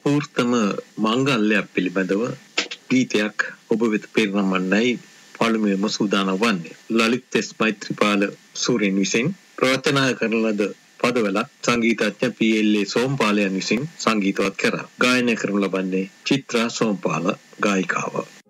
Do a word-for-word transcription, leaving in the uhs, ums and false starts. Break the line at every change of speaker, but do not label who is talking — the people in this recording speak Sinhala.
අපූර්තම මංගල්‍යයක් පිළිබඳව ගීතයක් ඔබ වෙත පෙරනමන්නයි පළමුවෙන්ම සූදානම් වන්නේ. ලලිත් එස් මෛත්‍රීපාල සූරියන් විසින් ප්‍රවචනා කරන ලද පදවලක් සංගීතඥ පී එල් ඒ සෝම්පාලයන් විසින් සංගීතවත් කරා. ගායනය කරනු ලබන්නේ චිත්‍රා සෝම්පාල ගායිකාව.